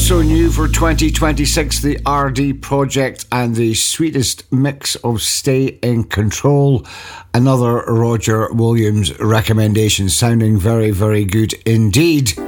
Also new for 2026, the RD Project and the sweetest mix of Stay in Control. Another Roger Williams recommendation, sounding very, very good indeed.